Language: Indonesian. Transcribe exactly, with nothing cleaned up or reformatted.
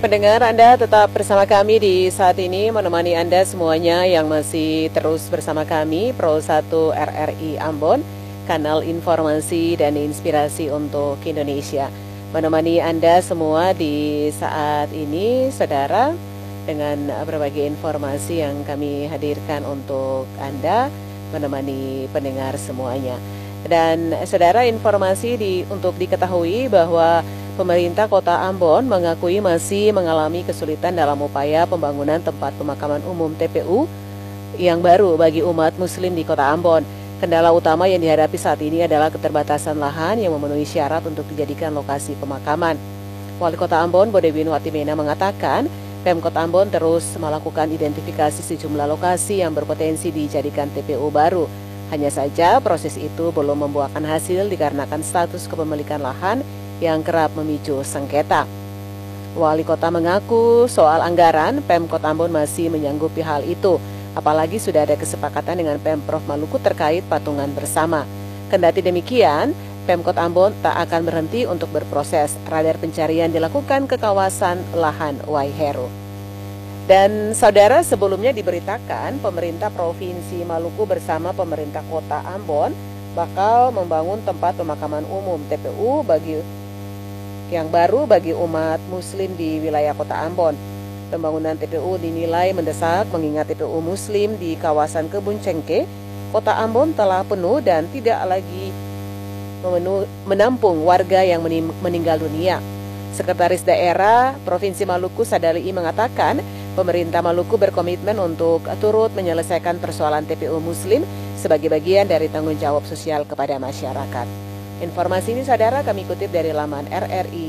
pendengar, Anda tetap bersama kami di saat ini, menemani Anda semuanya yang masih terus bersama kami, Pro satu R R I Ambon, kanal informasi dan inspirasi untuk Indonesia. Menemani Anda semua di saat ini, saudara, dengan berbagai informasi yang kami hadirkan untuk Anda, menemani pendengar semuanya. Dan saudara, informasi di, untuk diketahui bahwa pemerintah Kota Ambon mengakui masih mengalami kesulitan dalam upaya pembangunan tempat pemakaman umum T P U yang baru bagi umat muslim di Kota Ambon. Kendala utama yang dihadapi saat ini adalah keterbatasan lahan yang memenuhi syarat untuk dijadikan lokasi pemakaman. Wali Kota Ambon, Bodewin Watimena, mengatakan Pemkot Ambon terus melakukan identifikasi sejumlah lokasi yang berpotensi dijadikan T P U baru. Hanya saja proses itu belum membuahkan hasil dikarenakan status kepemilikan lahan yang kerap memicu sengketa. Wali Kota mengaku soal anggaran, Pemkot Ambon masih menyanggupi hal itu, apalagi sudah ada kesepakatan dengan Pemprov Maluku terkait patungan bersama. Kendati demikian, Pemkot Ambon tak akan berhenti untuk berproses. Radar pencarian dilakukan ke kawasan lahan Waiheru. Dan saudara, sebelumnya diberitakan pemerintah Provinsi Maluku bersama pemerintah Kota Ambon bakal membangun tempat pemakaman umum T P U bagi yang baru bagi umat muslim di wilayah Kota Ambon. Pembangunan T P U dinilai mendesak mengingat T P U muslim di kawasan Kebun Cengke, Kota Ambon telah penuh dan tidak lagi menampung warga yang meninggal dunia. Sekretaris Daerah Provinsi Maluku Sadali mengatakan pemerintah Maluku berkomitmen untuk turut menyelesaikan persoalan T P U muslim sebagai bagian dari tanggung jawab sosial kepada masyarakat. Informasi ini saudara kami kutip dari laman R R I